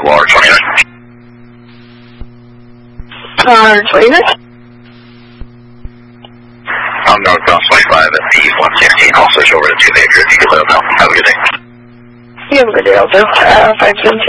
Water 29. 29? I'm northbound 25 at the 116. I'll switch over to 2 Major if you could let them know. Have a good day. You have a good day also. 517.